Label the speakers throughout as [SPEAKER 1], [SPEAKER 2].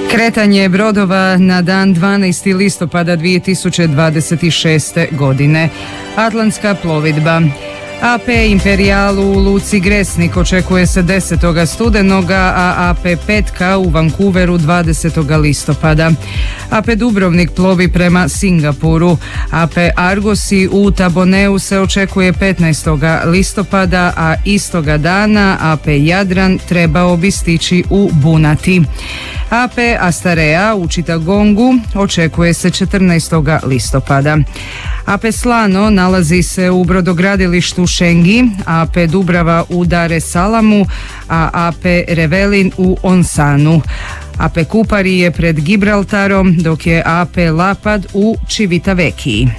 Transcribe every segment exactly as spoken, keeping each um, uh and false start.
[SPEAKER 1] Kretanje brodova na dan dvanaestog listopada dvije tisuće dvadeset šeste. godine. Atlantska plovidba. A P Imperial u luci Gresnik očekuje se desetog studenoga, a A P Petka u Vancouveru dvadesetog listopada. A P Dubrovnik plovi prema Singapuru. A P Argosi u Taboneu se očekuje petnaestog listopada, a istoga dana A P Jadran trebao bi stići u Bunati. A P Astarea u Chittagongu očekuje se četrnaestog listopada. A P Slano nalazi se u brodogradilištu Šengi, A P Dubrava u Dar es Salamu, a A P Revelin u Onsanu. A P Kupari je pred Gibraltarom, dok je A P Lapad u Civitavecchiji.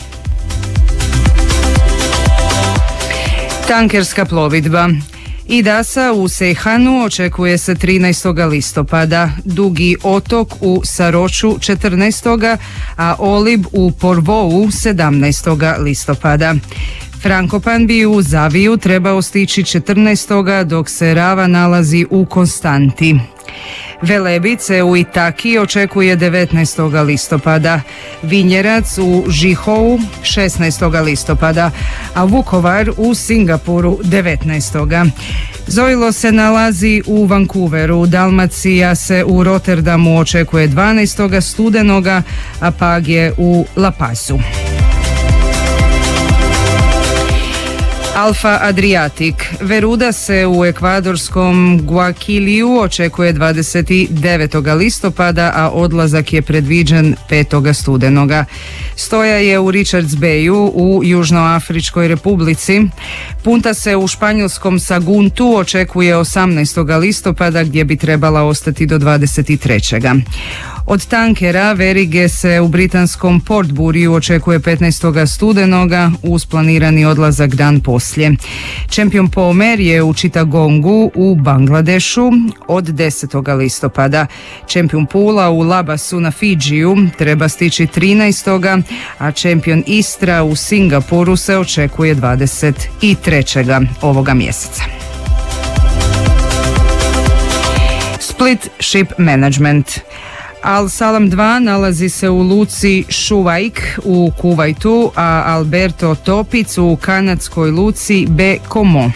[SPEAKER 1] Tankerska plovidba. Idasa u Sejhanu očekuje se trinaestog listopada, Dugi otok u Saroču četrnaestog a Olib u Porvou sedamnaestog listopada. Frankopan bi u Zaviju trebao stići četrnaestog dok se Rava nalazi u Konstanti. Velebice u Itaki očekuje devetnaestog listopada, Vinjerac u Žihou šesnaestog listopada, a Vukovar u Singapuru devetnaestog. Zojlo se nalazi u Vancouveru, Dalmacija se u Rotterdamu očekuje dvanaestog studenoga, a Pag je u La Pazu. Alfa Adriatic. Veruda se u ekvadorskom Guaquiliju očekuje dvadeset devetog listopada, a odlazak je predviđen petog studenoga. Stoja je u Richards Bayu u Južnoafričkoj republici. Punta se u španjolskom Saguntu očekuje osamnaestog listopada, gdje bi trebala ostati do dvadeset trećeg. Od tankera Verige se u britanskom Portburiju očekuje petnaestog studenoga uz planirani odlazak dan poslije. Champion Pomer je u Chittagongu u Bangladešu od desetog listopada. Champion Pula u Labasu na Fidžiju treba stići trinaestog a Champion Istra u Singapuru se očekuje dvadeset trećeg ovoga mjeseca. Split Ship Management. Al Salam dva nalazi se u luci Šuvajk u Kuvajtu, a Alberto Topic u kanadskoj luci B. Como.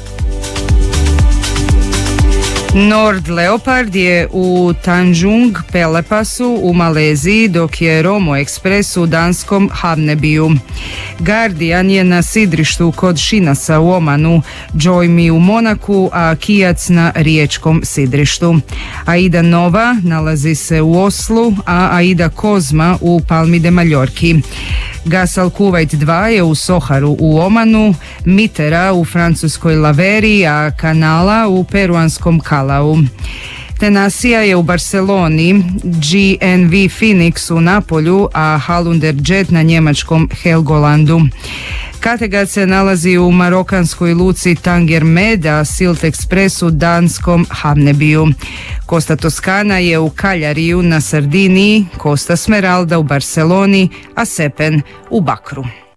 [SPEAKER 1] Nord Leopard je u Tanjung Pelepasu u Maleziji, dok je Romo Express u danskom Havnebiju. Guardian je na sidrištu kod Šinasa u Omanu, Joy Me u Monaku, a Kijac na riječkom sidrištu. Aida Nova nalazi se u Oslu, a Aida Kozma u Palmi de Mallorki. Gasal Kuwait dva je u Soharu u Omanu, Mitera u francuskoj Laveri, a Kanala u peruanskom Kalau. Tenasija je u Barceloni, G N V Phoenix u Napolju, a Halunder Jet na njemačkom Helgolandu. Kattegat se nalazi u marokanskoj luci Tanger Med, a Silt Express u danskom Havnebiju. Costa Toscana je u Kaljariju na Sardiniji, Costa Smeralda u Barceloni, a Sepen u Bakru.